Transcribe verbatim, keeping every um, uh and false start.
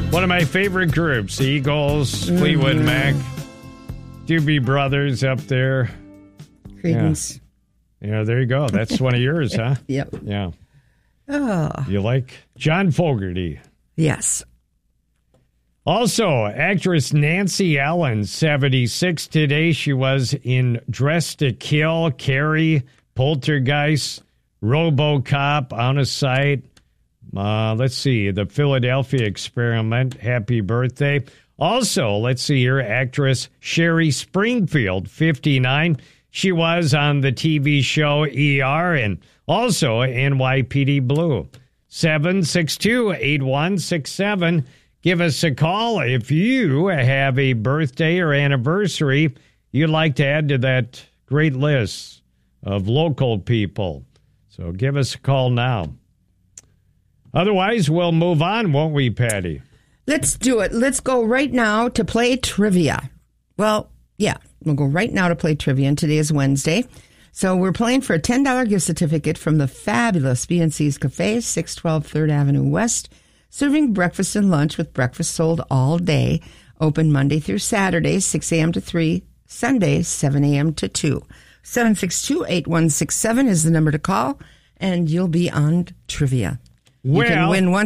One of my favorite groups, the Eagles, Fleetwood mm-hmm. Mac, Doobie Brothers up there. Creedence. Yeah. yeah, there you go. That's one of yours, huh? Yep. Yeah. Oh. You like John Fogerty? Yes. Also, actress Nancy Allen, seventy-six today. She was in Dressed to Kill, Carrie, Poltergeist, RoboCop, On a Sight. Uh, let's see, The Philadelphia Experiment. Happy birthday. Also, let's see here, actress Sherry Springfield, fifty-nine. She was on the T V show E R and also N Y P D Blue. seven six two, eight one six seven. Give us a call if you have a birthday or anniversary you'd like to add to that great list of local people. So give us a call now. Otherwise, we'll move on, won't we, Patty? Let's do it. Let's go right now to play trivia. Well, yeah, we'll go right now to play trivia, and today is Wednesday. So we're playing for a ten dollars gift certificate from the fabulous B and C's Cafe, six twelve third Avenue West, serving breakfast and lunch with breakfast sold all day, open Monday through Saturday, six a.m. to three, Sunday, seven a.m. to two. seven six two, eight one six seven is the number to call, and you'll be on trivia. Well, you can win one